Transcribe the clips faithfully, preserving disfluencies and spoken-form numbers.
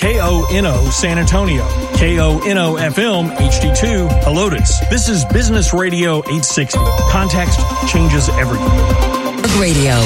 K O N O San Antonio, K O N O F M H D two Helotes. This is Business Radio eight sixty. Context changes everything. Radio.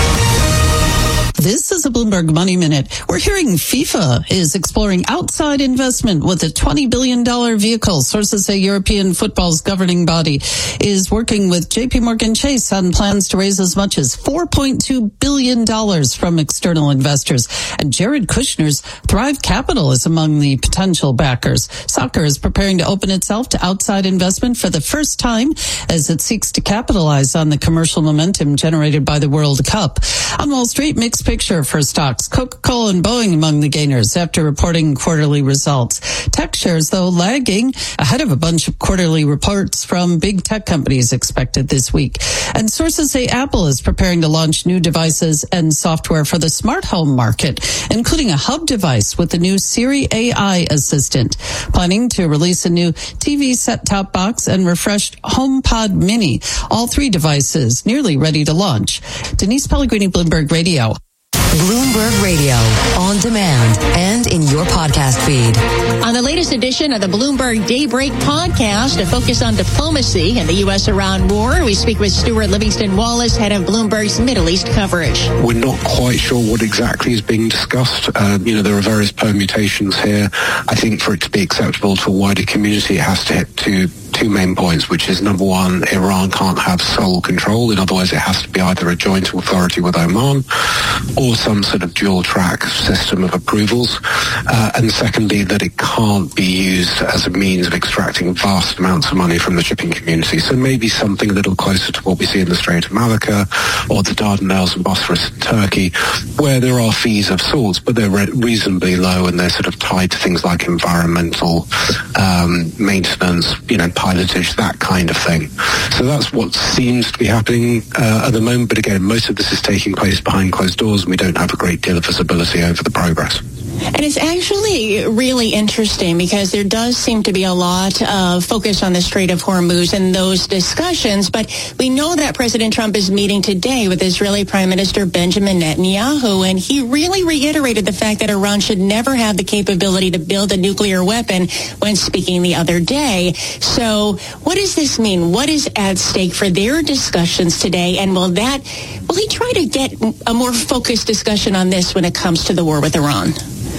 This is a Bloomberg Money Minute. We're hearing FIFA is exploring outside investment with a twenty billion dollars vehicle. Sources say European football's governing body is working with J P Morgan Chase on plans to raise as much as four point two billion dollars from external investors. And Jared Kushner's Thrive Capital is among the potential backers. Soccer is preparing to open itself to outside investment for the first time as it seeks to capitalize on the commercial momentum generated by the World Cup. On Wall Street, mixed picture for stocks. Coca-Cola and Boeing among the gainers after reporting quarterly results. Tech shares, though, lagging ahead of a bunch of quarterly reports from big tech companies expected this week. And sources say Apple is preparing to launch new devices and software for the smart home market, including a hub device with the new Siri A I assistant, planning to release a new T V set-top box and refreshed HomePod Mini. All three devices nearly ready to launch. Denise Pellegrini, Bloomberg Radio. Bloomberg Radio, on demand and in your podcast feed. On the latest edition of the Bloomberg Daybreak podcast, a focus on diplomacy and the U S-Iran war, we speak with Stuart Livingston Wallace, head of Bloomberg's Middle East coverage. We're not quite sure what exactly is being discussed. Uh, you know, there are various permutations here. I think for it to be acceptable to a wider community, it has to hit two two main points, which is, number one, Iran can't have sole control. In other words, it has to be either a joint authority with Oman or some sort of dual-track system of approvals. Uh, and secondly, that it can't be used as a means of extracting vast amounts of money from the shipping community. So maybe something a little closer to what we see in the Strait of Malacca or the Dardanelles and Bosphorus in Turkey, where there are fees of sorts, but they're re- reasonably low and they're sort of tied to things like environmental um, maintenance, you know, pilotage, that kind of thing. So that's what seems to be happening uh, at the moment. But again, most of this is taking place behind closed doors, and we don't have a great deal of visibility over the progress. And it's actually really interesting because there does seem to be a lot of focus on the Strait of Hormuz and those discussions. But we know that President Trump is meeting today with Israeli Prime Minister Benjamin Netanyahu, and he really reiterated the fact that Iran should never have the capability to build a nuclear weapon when speaking the other day. So what does this mean? What is at stake for their discussions today? And will that, will he try to get a more focused discussion on this when it comes to the war with Iran?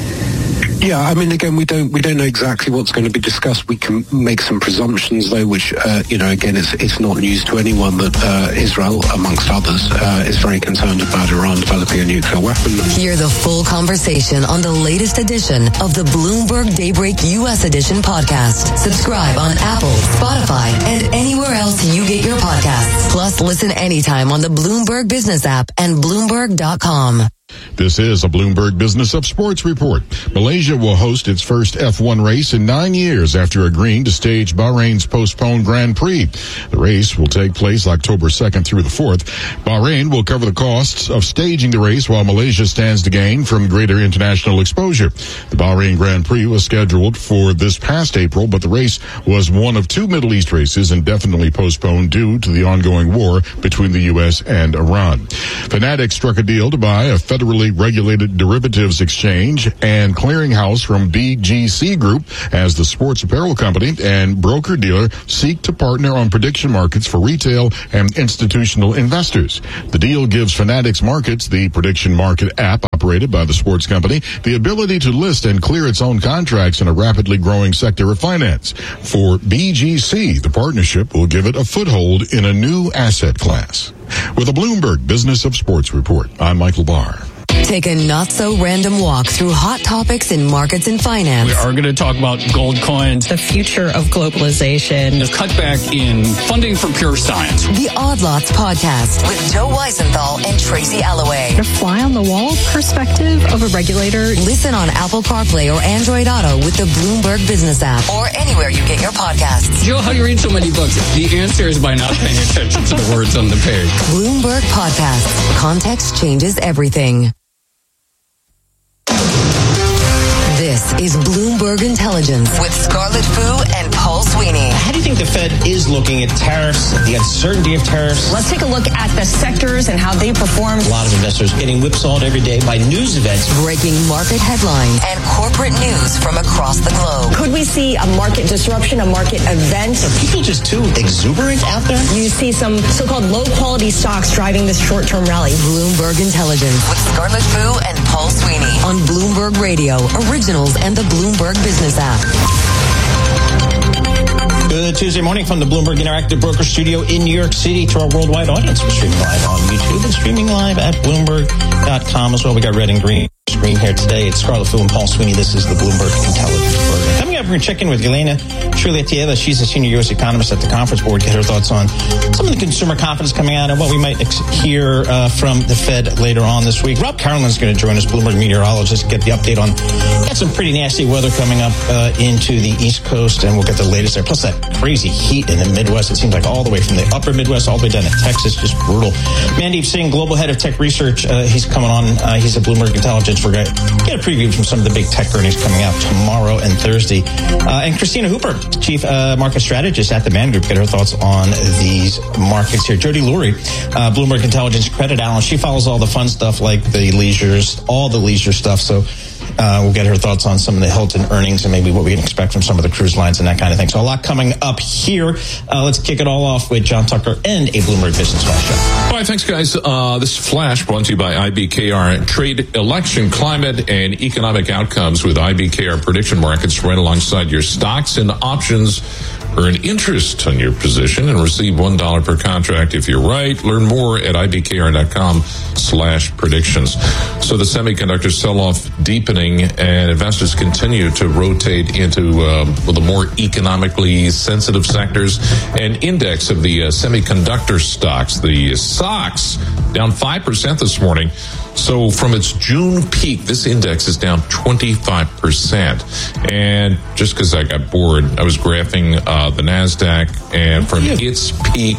Yeah, I mean, again, we don't we don't know exactly what's going to be discussed. We can make some presumptions, though, which, uh, you know, again, it's, it's not news to anyone that uh, Israel, amongst others, uh, is very concerned about Iran developing a nuclear weapon. Hear the full conversation on the latest edition of the Bloomberg Daybreak U S Edition podcast. Subscribe on Apple, Spotify, and anywhere else you get your podcasts. Plus, listen anytime on the Bloomberg Business app and Bloomberg dot com. This is a Bloomberg Business of Sports report. Malaysia will host its first F one race in nine years after agreeing to stage Bahrain's postponed Grand Prix. The race will take place October second through the fourth. Bahrain will cover the costs of staging the race while Malaysia stands to gain from greater international exposure. The Bahrain Grand Prix was scheduled for this past April, but the race was one of two Middle East races indefinitely postponed due to the ongoing war between the U S and Iran. Fanatics struck a deal to buy a federally regulated derivatives exchange and clearinghouse from B G C Group as the sports apparel company and broker-dealer seek to partner on prediction markets for retail and institutional investors. The deal gives Fanatics Markets, the prediction market app operated by the sports company, the ability to list and clear its own contracts in a rapidly growing sector of finance. For B G C, the partnership will give it a foothold in a new asset class. With a Bloomberg Business of Sports report, I'm Michael Barr. Take a not-so-random walk through hot topics in markets and finance. We are going to talk about gold coins, the future of globalization, the cutback in funding for pure science. The Odd Lots podcast with Joe Weisenthal and Tracy Alloway. The fly-on-the-wall perspective of a regulator. Listen on Apple CarPlay or Android Auto with the Bloomberg Business app or anywhere you get your podcasts. Joe, how do you read so many books? The answer is by not paying attention to the words on the page. Bloomberg Podcasts. Context changes everything. This is Bloomberg Intelligence with Scarlett Fu and Paul Sweeney. How do you think think the Fed is looking at tariffs, the uncertainty of tariffs. Let's take a look at the sectors and how they perform. A lot of investors getting whipsawed every day by news events. Breaking market headlines and corporate news from across the globe. Could we see a market disruption, a market event? Are people just too exuberant out there? You see some so-called low-quality stocks driving this short-term rally. Bloomberg Intelligence with Scarlett Fu and Paul Sweeney on Bloomberg Radio, Originals, and the Bloomberg Business app. Good Tuesday morning from the Bloomberg Interactive Broker Studio in New York City to our worldwide audience. We're streaming live on YouTube and streaming live at Bloomberg dot com as well. We got red and green screen here today. It's Scarlett Fu and Paul Sweeney. This is the Bloomberg Intelligence Program. Coming up, we're going to check in with Yelena Truletieva. She's a senior U S economist at the Conference Board. Get her thoughts on some of the consumer confidence coming out and what we might ex- hear uh, from the Fed later on this week. Rob Carolan's going to join us, Bloomberg meteorologist, get the update on got some pretty nasty weather coming up uh, into the East Coast, and we'll get the latest there. Plus that crazy heat in the Midwest. It seems like all the way from the upper Midwest all the way down to Texas, just brutal. Mandeep Singh, global head of tech research, uh, he's coming on. Uh, he's at Bloomberg Intelligence. We're going to get a preview from some of the big tech earnings coming out tomorrow and Thursday. Uh, and Christina Hooper, chief uh, market strategist at the Man Group, get her thoughts on these markets here. Jody Lurie, uh, Bloomberg Intelligence credit analyst. She follows all the fun stuff like the leisures, all the leisure stuff. So Uh, we'll get her thoughts on some of the Hilton earnings and maybe what we can expect from some of the cruise lines and that kind of thing. So a lot coming up here. Uh, let's kick it all off with John Tucker and a Bloomberg Business Flash show. All right, thanks, guys. Uh, this Flash brought to you by I B K R. Trade election, climate, and economic outcomes with I B K R prediction markets right alongside your stocks and options. Earn interest on your position and receive one dollar per contract if you're right. Learn more at ibkr.com slash predictions. So the semiconductor sell-off deepening and investors continue to rotate into uh, the more economically sensitive sectors. An index of the uh, semiconductor stocks, the S O X, down five percent this morning. So from its June peak, this index is down twenty-five percent. And just because I got bored, I was graphing uh, the NASDAQ, and from its peak,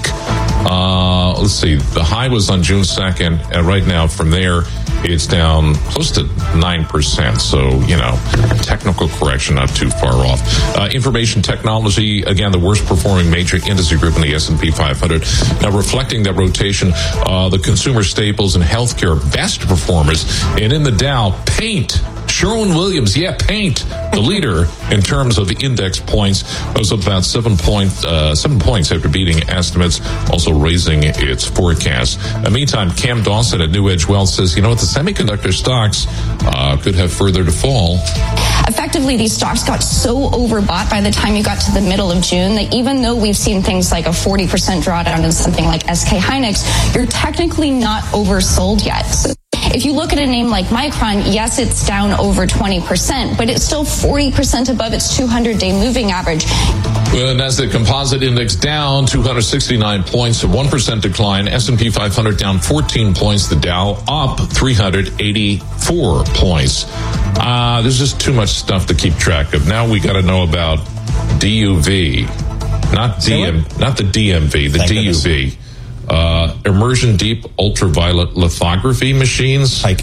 uh, let's see, the high was on June second, and right now from there, it's down close to nine percent. So, you know, technical correction, not too far off. Uh, information technology, again, the worst performing major industry group in the S and P five hundred. Now, reflecting that rotation, uh, the consumer staples and healthcare best performers. And in the Dow, paint. Sherwin-Williams, yeah, paint, the leader in terms of index points, was up about seven point uh, seven points after beating estimates, also raising its forecast. In the meantime, Cam Dawson at New Edge Wealth says, you know what, the semiconductor stocks uh, could have further to fall. Effectively, these stocks got so overbought by the time you got to the middle of June that even though we've seen things like a forty percent drawdown in something like S K Hynix, you're technically not oversold yet. So if you look at a name like Micron, yes, it's down over twenty percent, but it's still forty percent above its two hundred day moving average. Well, Nasdaq Composite Index down two hundred sixty-nine points, a one percent decline. S and P five hundred down fourteen points. The Dow up three hundred eighty-four points. Uh, there's just too much stuff to keep track of. Now we got to know about D U V, not D M, not the D M V, the Thank D U V. Goodness. Uh, immersion deep ultraviolet lithography machines. Like,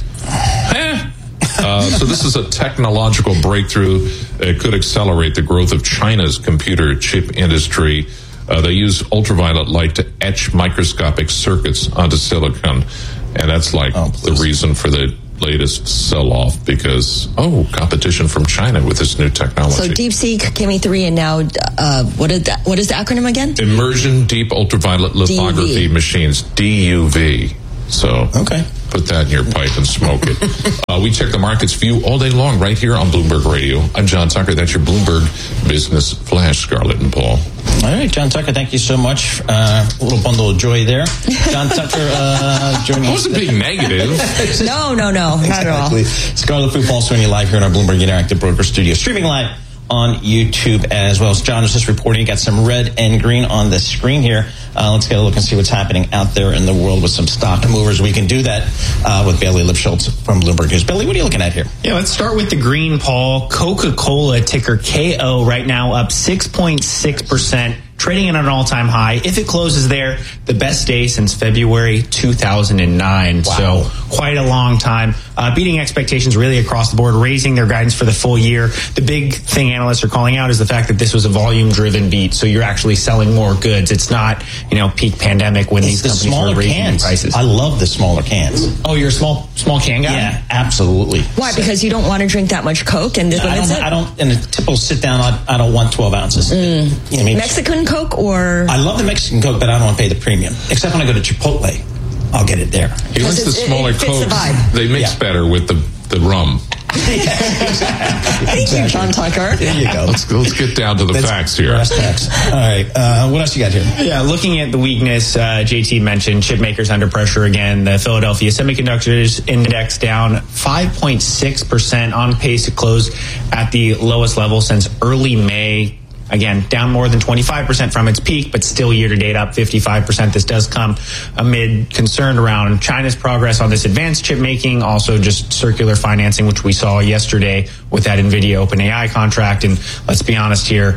eh. uh, so this is a technological breakthrough. It could accelerate the growth of China's computer chip industry. Uh, they use ultraviolet light to etch microscopic circuits onto silicon. And that's like oh, the reason for the latest sell-off because, oh, competition from China with this new technology. So DeepSeek, Kimi three, and now, uh, what is that? What is the acronym again? Immersion Deep Ultraviolet Lithography D U V. Machines, D U V. So, okay. Put that in your pipe and smoke it. uh, we check the market's view all day long right here on Bloomberg Radio. I'm John Tucker. That's your Bloomberg Business Flash, Scarlett and Paul. All right, John Tucker, thank you so much. Uh, a little bundle of joy there. John Tucker uh, joining us. I wasn't being negative. no, no, no, not exactly. at all. Scarlett Fu, Paul Sweeney live here in our Bloomberg Interactive Broker Studio. Streaming live on YouTube as well. As John was just reporting, you got some red and green on the screen here. Uh, let's get a look and see what's happening out there in the world with some stock movers. We can do that uh, with Bailey Lipschultz from Bloomberg News. Bailey, what are you looking at here? Yeah, let's start with the green, Paul. Coca-Cola, ticker K O, right now up six point six percent. trading at an all-time high. If it closes there, the best day since February two thousand nine. Wow. So quite a long time. Uh, beating expectations really across the board, raising their guidance for the full year. The big thing analysts are calling out is the fact that this was a volume-driven beat, so you're actually selling more goods. It's not, you know, peak pandemic when it's these the companies were raising cans. prices. I love the smaller cans. Oh, you're a small small can guy? Yeah, absolutely. Why? Because you don't want to drink that much Coke, and this I limits don't, it? I don't, in a typical sit-down, I, I don't want twelve ounces. Mm. You know what I mean? Mexican Coke or? I love the Mexican Coke, but I don't want to pay the premium. Except when I go to Chipotle, I'll get it there. He likes the smaller Cokes. The they mix yeah. better with the, the rum. Yeah, exactly. Thank you, John Tucker. There you go. Let's, let's get down to the That's facts here. Facts. All right. Uh, what else you got here? Yeah, looking at the weakness, uh, J T mentioned chip makers under pressure again. The Philadelphia Semiconductors Index down five point six percent, on pace to close at the lowest level since early May. Again, down more than twenty-five percent from its peak, but still year-to-date up fifty-five percent. This does come amid concern around China's progress on this advanced chip making, also just circular financing, which we saw yesterday with that NVIDIA OpenAI contract. And let's be honest here,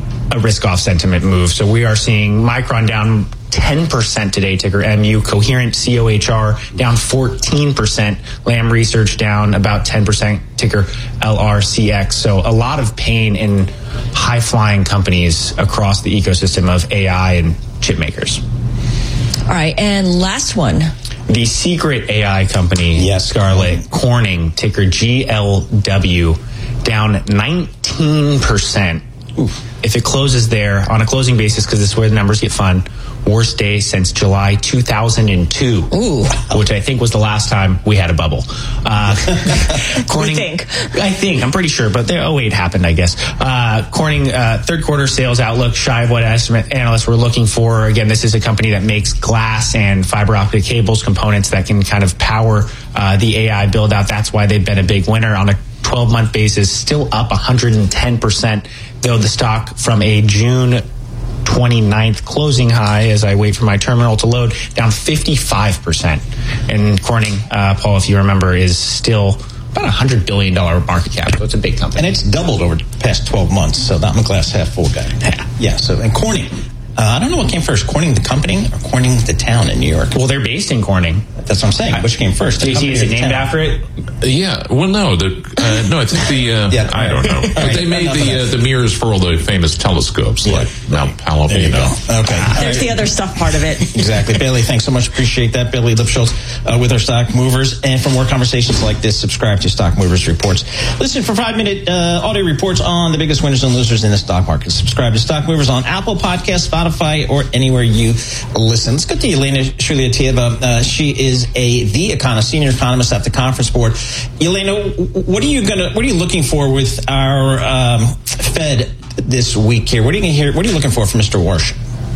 a risk-off sentiment move. So we are seeing Micron down ten percent today, ticker M U. Coherent C O H R down fourteen percent. Lam Research down about ten percent, ticker L R C X. So a lot of pain in high-flying companies across the ecosystem of A I and chip makers. All right, and last one. The secret A I company, yes, Scarlett, Corning, ticker G L W, down nineteen percent. Oof. If it closes there on a closing basis, because this is where the numbers get fun, worst day since July two thousand two, Ooh. which I think was the last time we had a bubble. Uh, Corning, I think. I think, I'm pretty sure, but the oh eight happened, I guess. Uh, Corning, uh, third quarter sales outlook shy of what estimate analysts were looking for. Again, this is a company that makes glass and fiber optic cables components that can kind of power uh, the A I build out. That's why they've been a big winner on a twelve-month basis, still up one hundred ten percent, though the stock from a June twenty-ninth closing high, as I wait for my terminal to load, down fifty-five percent. And Corning, uh, Paul, if you remember, is still about a one hundred billion dollars market cap, so it's a big company. And it's doubled over the past twelve months, so I'm a glass half full guy. Yeah, yeah so, and Corning, uh, I don't know what came first, Corning the company or Corning the town in New York? Well, they're based in Corning. That's what I'm saying. Which came first? J T, is it named after it? Yeah. Well, no. The, uh, no, I think the. Uh, yeah, I don't know. But right. They made the uh, the mirrors for all the famous telescopes, yeah. like Mount Palomino. Okay. There's right. the other stuff part of it. Exactly. Bailey, thanks so much. Appreciate that. Bailey Lipschultz uh, with our Stock Movers. And for more conversations like this, subscribe to Stock Movers Reports. Listen for five-minute uh, audio reports on the biggest winners and losers in the stock market. Subscribe to Stock Movers on Apple Podcasts, Spotify, or anywhere you listen. Let's go to Elena Shulyatyeva. Uh, she is a the economist, senior economist at the Conference Board. Elena, what are you gonna? What are you looking for with our um, Fed this week here? What are you gonna hear? What are you looking for from Mister Warsh?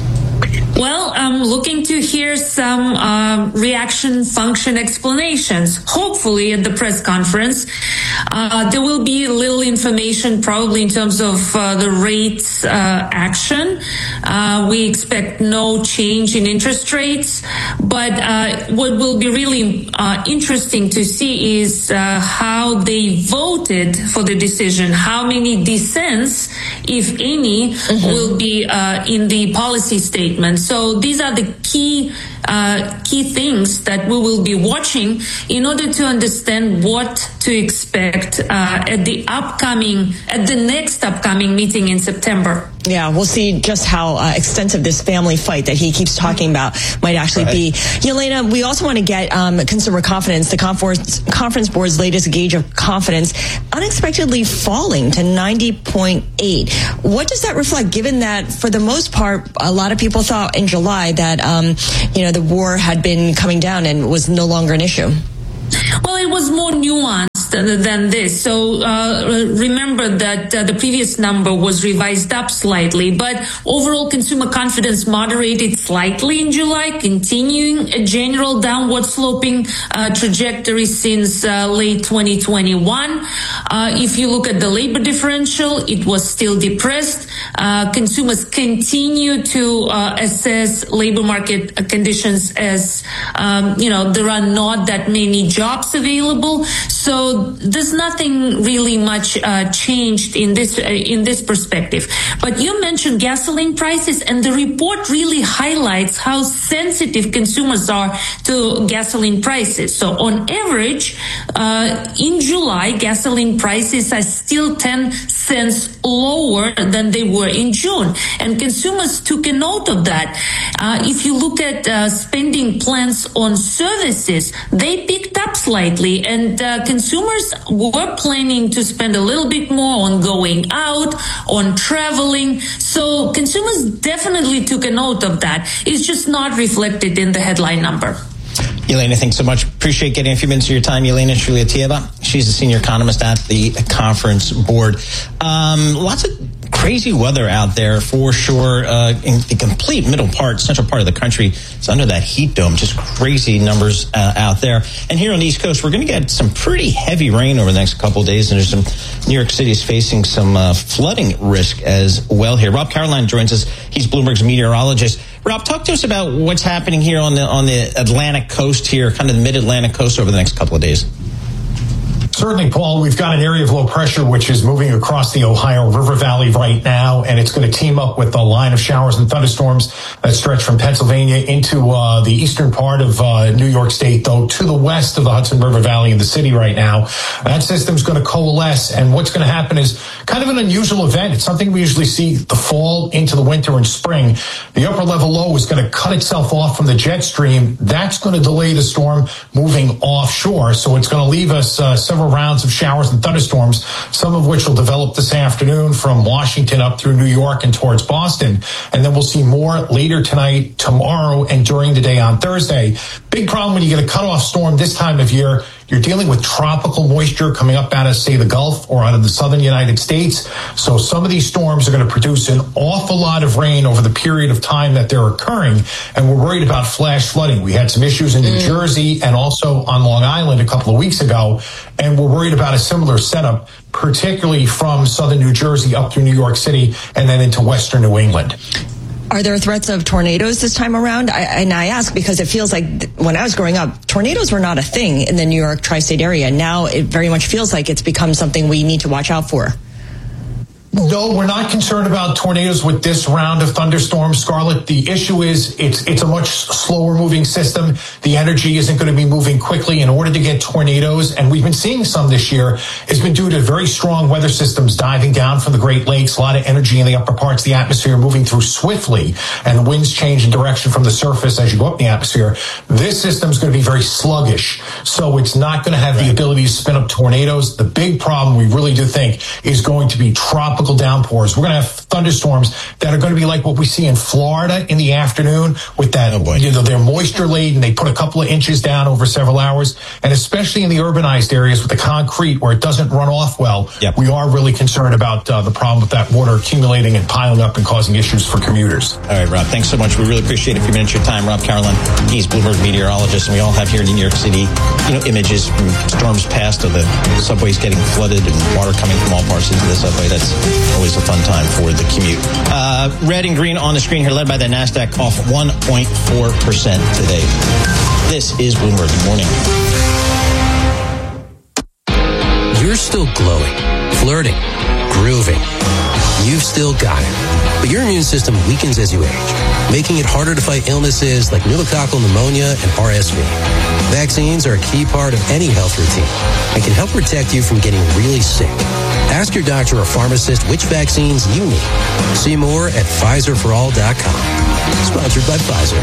Well, I'm looking to hear some uh, reaction function explanations. Hopefully at the press conference, uh, there will be little information probably in terms of uh, the rates uh, action. Uh, we expect no change in interest rates, but uh, what will be really uh, interesting to see is uh, how they voted for the decision, how many dissents, if any, mm-hmm. will be uh, in the policy statement. So these are the key uh, key things that we will be watching in order to understand what to expect uh, at the upcoming, at the next upcoming meeting in September. Yeah, we'll see just how uh, extensive this family fight that he keeps talking about might actually right. be. Yelena, we also want to get um, consumer confidence, the conference, conference board's latest gauge of confidence, unexpectedly falling to ninety point eight. What does that reflect, given that for the most part, a lot of people thought in July that, um, you know, the war had been coming down and was no longer an issue? Well, it was more nuanced than this. So uh, remember that uh, the previous number was revised up slightly, but overall consumer confidence moderated slightly in July, continuing a general downward sloping uh, trajectory since uh, late twenty twenty-one. Uh, if you look at the labor differential, it was still depressed. Uh, consumers continue to uh, assess labor market conditions as, um, you know, there are not that many jobs available. So there's nothing really much uh, changed in this uh, in this perspective. But you mentioned gasoline prices, and the report really highlights how sensitive consumers are to gasoline prices. So on average, uh, in July, gasoline prices are still ten cents lower than they were in June. And consumers took a note of that. Uh, if you look at uh, spending plans on services, they picked up slightly, and uh, consumers were planning to spend a little bit more on going out, on traveling. So consumers definitely took a note of that. It's just not reflected in the headline number. Yelena, thanks so much. Appreciate getting a few minutes of your time. Yelena Shryatieva, she's a senior economist at the Conference Board. Um, lots of crazy weather out there for sure. Uh, in the complete middle part, central part of the country, it's under that heat dome. Just crazy numbers uh, out there. And here on the East Coast, we're going to get some pretty heavy rain over the next couple of days. And there's some, New York City is facing some uh, flooding risk as well here. Rob Caroline joins us. He's Bloomberg's meteorologist. Rob, talk to us about what's happening here on the on the Atlantic coast here, kind of the mid-Atlantic coast over the next couple of days. Certainly, Paul, we've got an area of low pressure which is moving across the Ohio River Valley right now, and it's going to team up with a line of showers and thunderstorms that stretch from Pennsylvania into uh, the eastern part of uh, New York State, though to the west of the Hudson River Valley in the city right now. That system's going to coalesce, and what's going to happen is kind of an unusual event. It's something we usually see the fall into the winter and spring. The upper level low is going to cut itself off from the jet stream. That's going to delay the storm moving offshore, so it's going to leave us uh, several rounds of showers and thunderstorms, some of which will develop this afternoon from Washington up through New York and towards Boston. And then we'll see more later tonight, tomorrow, and during the day on Thursday. Big problem when you get a cutoff storm this time of year. You're dealing with tropical moisture coming up out of, say, the Gulf or out of the southern United States. So some of these storms are going to produce an awful lot of rain over the period of time that they're occurring. And we're worried about flash flooding. We had some issues in New mm. Jersey and also on Long Island a couple of weeks ago. And we're worried about a similar setup, particularly from southern New Jersey up through New York City and then into western New England. Are there threats of tornadoes this time around? I, and I ask because it feels like th- when I was growing up, tornadoes were not a thing in the New York tri-state area. Now it very much feels like it's become something we need to watch out for. No, we're not concerned about tornadoes with this round of thunderstorms, Scarlett. The issue is it's it's a much slower moving system. The energy isn't going to be moving quickly. In order to get tornadoes, and we've been seeing some this year, it's been due to very strong weather systems diving down from the Great Lakes, a lot of energy in the upper parts of the atmosphere moving through swiftly, and the winds change in direction from the surface as you go up in the atmosphere. This system is going to be very sluggish, so it's not going to have right. the ability to spin up tornadoes. The big problem we really do think is going to be tropical downpours. We're going to have thunderstorms that are going to be like what we see in Florida in the afternoon with that, oh you know, they're moisture laden. They put a couple of inches down over several hours. And especially in the urbanized areas with the concrete where it doesn't run off well, yep. we are really concerned about uh, the problem with that water accumulating and piling up and causing issues for commuters. All right, Rob, thanks so much. We really appreciate a few minutes of your time. Rob Caroline, he's Bloomberg meteorologist, and we all have here in New York City, you know, images from storms past of the subways getting flooded and water coming from all parts into the subway. That's always a fun time for the commute. Uh, red and green on the screen here, led by the NASDAQ, off one point four percent today. This is Bloomberg. Good morning. You're still glowing, flirting, grooving. You've still got it. But your immune system weakens as you age, making it harder to fight illnesses like pneumococcal pneumonia and R S V. Vaccines are a key part of any health routine and can help protect you from getting really sick. Ask your doctor or pharmacist which vaccines you need. See more at Pfizer for all dot com. Sponsored by Pfizer.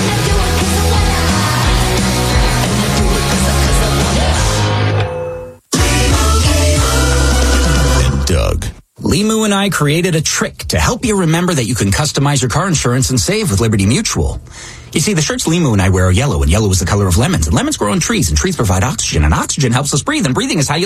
And Doug. Limu and I created a trick to help you remember that you can customize your car insurance and save with Liberty Mutual. You see, the shirts Limu and I wear are yellow, and yellow is the color of lemons, and lemons grow on trees, and trees provide oxygen, and oxygen helps us breathe, and breathing is how you